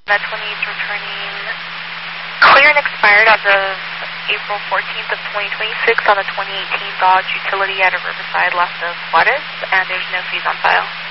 That 28 is returning clear and expired as of April 14th of 2026 on the 2018 Dodge Utility out of Riverside, Las Dos Juarez, and there's no fees on file.